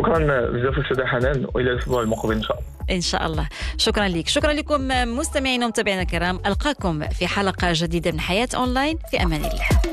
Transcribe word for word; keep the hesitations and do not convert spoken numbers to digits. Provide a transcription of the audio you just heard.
شكرا بزاف استاذه حنان، والى الاسبوع المقبل ان شاء الله. إن شاء الله. شكرا لك. شكرا لكم مستمعينا ومتابعينا الكرام. ألقاكم في حلقة جديدة من حياة أونلاين. في أمان الله.